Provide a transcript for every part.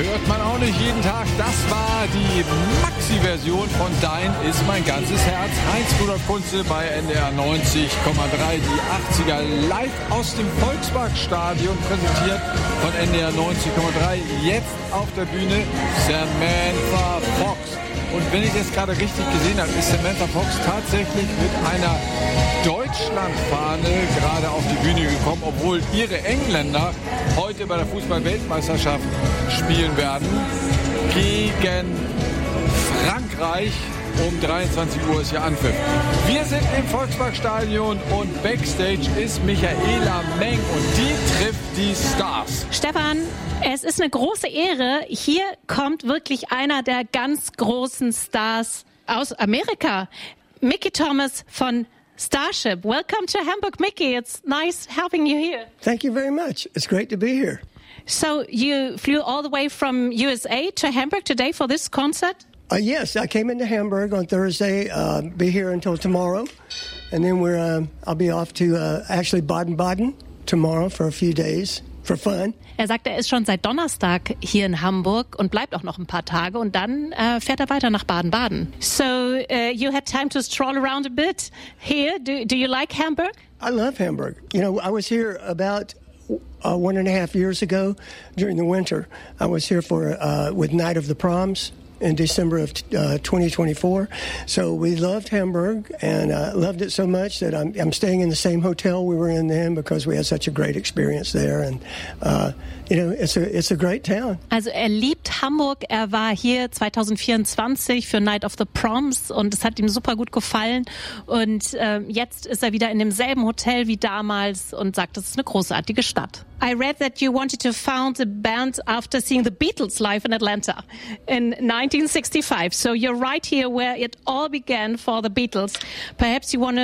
Hört man auch nicht jeden Tag. Das war die Maxi-Version von Dein ist mein ganzes Herz. Heinz-Rudolf Kunze bei NDR 90,3. Die 80er live aus dem Volksparkstadion präsentiert von NDR 90,3. Jetzt auf der Bühne Samantha Fox. Und wenn ich das gerade richtig gesehen habe, ist Samantha Fox tatsächlich mit einer Deutschlandfahne gerade auf die Bühne gekommen, obwohl ihre Engländer heute bei der Fußball-Weltmeisterschaft spielen werden gegen Frankreich. Um 23 Uhr ist hier Anpfiff. Wir sind im Volksparkstadion und Backstage ist Michaela Meng und die trifft die Stars. Stefan, es ist eine große Ehre. Hier kommt wirklich einer der ganz großen Stars aus Amerika. Mickey Thomas von Starship. Welcome to Hamburg, Mickey. It's nice having you here. Thank you very much. It's great to be here. So you flew all the way from USA to Hamburg today for this concert? Yes, I came into Hamburg on Thursday, be here until tomorrow, and then I'll be off to actually Baden-Baden tomorrow for a few days for fun. Er sagt, er ist schon seit Donnerstag hier in Hamburg und bleibt auch noch ein paar Tage und dann fährt er weiter nach Baden-Baden. So you had time to stroll around a bit here. Do you like Hamburg? I love Hamburg. You know, I was here about 1.5 years ago during the winter. I was here for with Night of the Proms in December of 2024. So we loved Hamburg and loved it so much that I'm staying in the same hotel we were in then because we had such a great experience there. And, you know, it's a great town. Also er liebt Hamburg. Er war hier 2024 für Night of the Proms und es hat ihm super gut gefallen. Und jetzt ist er wieder in demselben Hotel wie damals und sagt, das ist eine großartige Stadt. I read that you wanted to found a band after seeing the Beatles live in Atlanta in 1965. So you're right here where it all began for the Beatles. Perhaps you want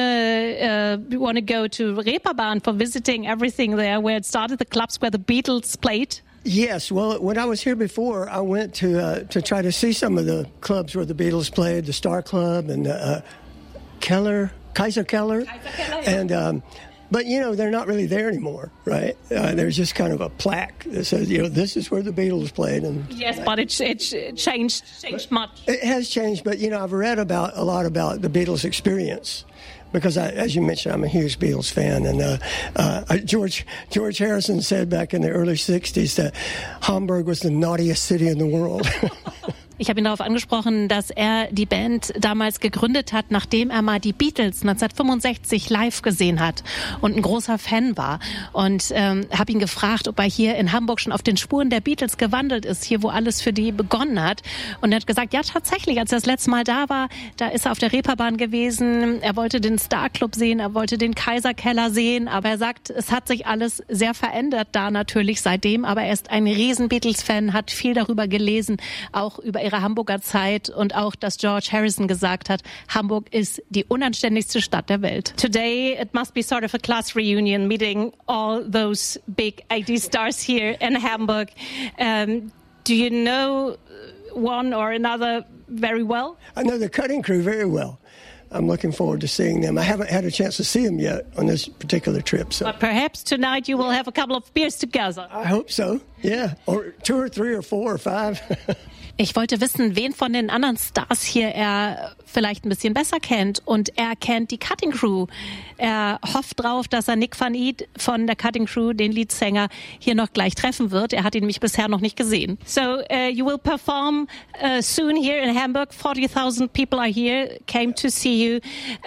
to go to Reeperbahn for visiting everything there, where it started, the clubs where the Beatles played. Yes, well, when I was here before, I went to try to see some of the clubs where the Beatles played, the Star Club and Kaiser Keller. And but, you know, they're not really there anymore, right? There's just kind of a plaque that says, you know, this is where the Beatles played. And yes, but it changed much. It has changed, but, you know, I've read a lot about the Beatles experience because, as you mentioned, I'm a huge Beatles fan. And George Harrison said back in the early 60s that Hamburg was the naughtiest city in the world. Ich habe ihn darauf angesprochen, dass er die Band damals gegründet hat, nachdem er mal die Beatles 1965 live gesehen hat und ein großer Fan war. Und habe ihn gefragt, ob er hier in Hamburg schon auf den Spuren der Beatles gewandelt ist, hier wo alles für die begonnen hat. Und er hat gesagt, ja tatsächlich, als er das letzte Mal da war, da ist er auf der Reeperbahn gewesen. Er wollte den Star Club sehen, er wollte den Kaiser Keller sehen. Aber er sagt, es hat sich alles sehr verändert da natürlich seitdem. Aber er ist ein riesen Beatles-Fan, hat viel darüber gelesen, auch über ihre Hamburger Zeit und auch, dass George Harrison gesagt hat, Hamburg ist die unanständigste Stadt der Welt. Today it must be sort of a class reunion, meeting all those big 80 stars here in Hamburg. Do you know one or another very well? I know the Cutting Crew very well. I'm looking forward to seeing them. I haven't had a chance to see them yet on this particular trip. So. But perhaps tonight you will have a couple of beers together. I hope so, yeah. Or 2 or 3 or 4 or 5. Ich wollte wissen, wen von den anderen Stars hier er vielleicht ein bisschen besser kennt. Und er kennt die Cutting Crew. Er hofft drauf, dass er Nick van Eat von der Cutting Crew, den Leadsänger, hier noch gleich treffen wird. Er hat ihn nämlich bisher noch nicht gesehen. So you will perform soon here in Hamburg. 40,000 people are here, came to see you.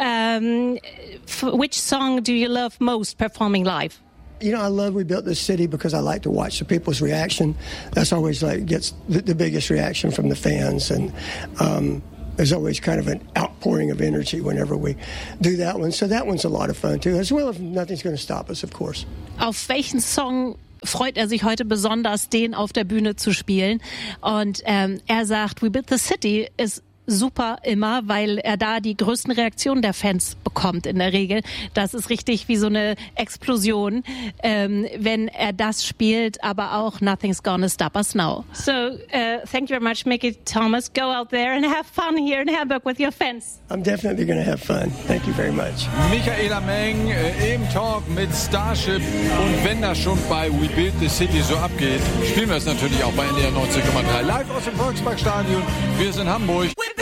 Which song do you love most performing live? You know, I love We Built This City because I like to watch the people's reaction. That's always gets the biggest reaction from the fans. And there's always kind of an outpouring of energy whenever we do that one. So that one's a lot of fun too, as well as Nothing's Gonna Stop Us, of course. Auf welchen Song freut er sich heute besonders, den auf der Bühne zu spielen? Und er sagt, We Built the City ist super immer, weil er da die größten Reaktionen der Fans bekommt in der Regel. Das ist richtig wie so eine Explosion, wenn er das spielt, aber auch Nothing's Gonna Stop Us Now. So, thank you very much, Mickey Thomas. Go out there and have fun here in Hamburg with your fans. I'm definitely going to have fun. Thank you very much. Michaela Meng im Talk mit Starship. Und wenn das schon bei We Build the City so abgeht, spielen wir es natürlich auch bei NDR 90,3 live aus dem Volksparkstadion. Wir sind Hamburg.